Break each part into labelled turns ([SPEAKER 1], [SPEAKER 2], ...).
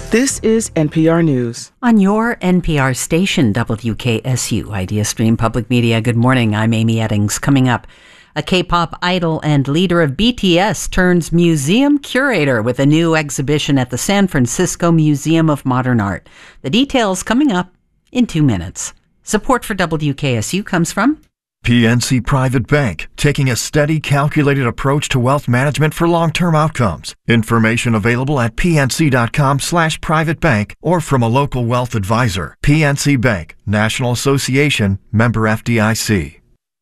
[SPEAKER 1] This is NPR News.
[SPEAKER 2] On your NPR station, WKSU, Idea Stream Public Media. Good morning, I'm Amy Eddings. Coming up, a K-pop idol and leader of BTS turns museum curator with a new exhibition at the San Francisco Museum of Modern Art. The details coming up in 2 minutes. Support for WKSU comes from
[SPEAKER 3] PNC Private Bank, taking a steady, calculated approach to wealth management for long-term outcomes. Information available at pnc.com/privatebank or from a local wealth advisor. PNC Bank, National Association, member FDIC.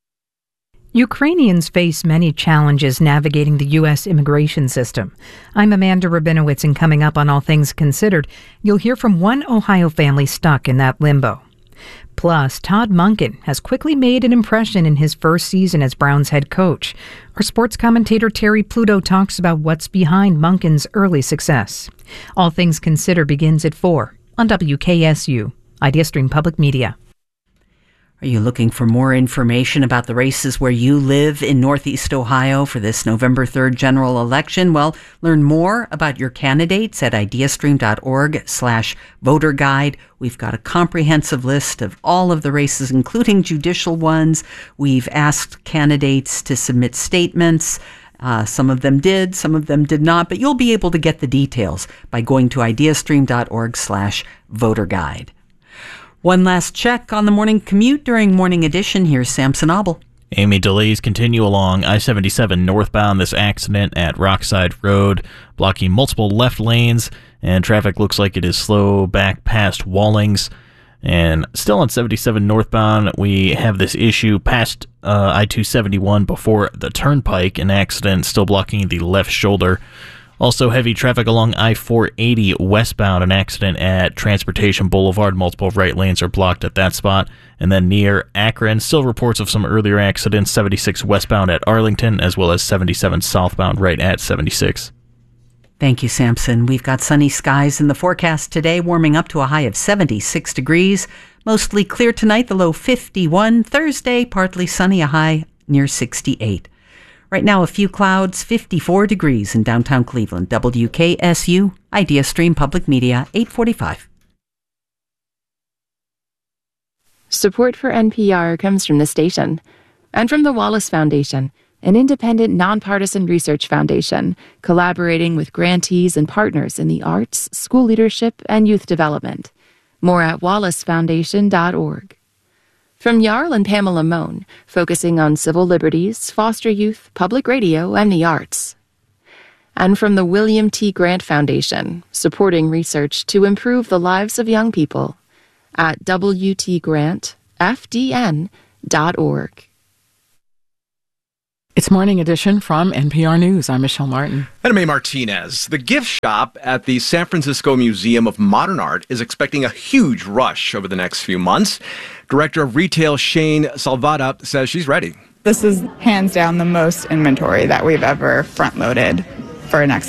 [SPEAKER 4] Ukrainians face many challenges navigating the U.S. immigration system. I'm Amanda Rabinowitz, and coming up on All Things Considered, you'll hear from one Ohio family stuck in that limbo. Plus, Todd Monken has quickly made an impression in his first season as Browns head coach. Our sports commentator Terry Pluto talks about what's behind Monken's early success. All Things Considered begins at 4 on WKSU, Idea Stream Public Media.
[SPEAKER 2] Are you looking for more information about the races where you live in Northeast Ohio for this November 3rd general election? Well, learn more about your candidates at ideastream.org/voter guide. We've got a comprehensive list of all of the races, including judicial ones. We've asked candidates to submit statements. Some of them did, some of them did not, but you'll be able to get the details by going to ideastream.org/voter guide. One last check on the morning commute during Morning Edition. Here's Samson Abel.
[SPEAKER 5] Amy, delays continue along I-77 northbound. This accident at Rockside Road blocking multiple left lanes, and traffic looks like it is slow back past Wallings. And still on 77 northbound, we have this issue past I-271 before the Turnpike, an accident still blocking the left shoulder. Also heavy traffic along I-480 westbound, an accident at Transportation Boulevard. Multiple right lanes are blocked at that spot. And then near Akron, still reports of some earlier accidents, 76 westbound at Arlington, as well as 77 southbound right at 76.
[SPEAKER 2] Thank you, Samson. We've got sunny skies in the forecast today, warming up to a high of 76 degrees. Mostly clear tonight, the low 51. Thursday, partly sunny, a high near 68. Right now, a few clouds, 54 degrees in downtown Cleveland. WKSU, Idea Stream Public Media, 845.
[SPEAKER 6] Support for NPR comes from the station and from the Wallace Foundation, an independent, nonpartisan research foundation collaborating with grantees and partners in the arts, school leadership, and youth development. More at wallacefoundation.org. From Jarl and Pamela Mohn, focusing on civil liberties, foster youth, public radio, and the arts. And from the William T. Grant Foundation, supporting research to improve the lives of young people at wtgrantfdn.org.
[SPEAKER 1] It's Morning Edition from NPR News. I'm Michelle Martin.
[SPEAKER 7] And I'm A. Martinez. The gift shop at the San Francisco Museum of Modern Art is expecting a huge rush over the next few months. Director of Retail Shane Salvata says she's ready.
[SPEAKER 8] This is hands down the most inventory that we've ever front-loaded for an exhibition.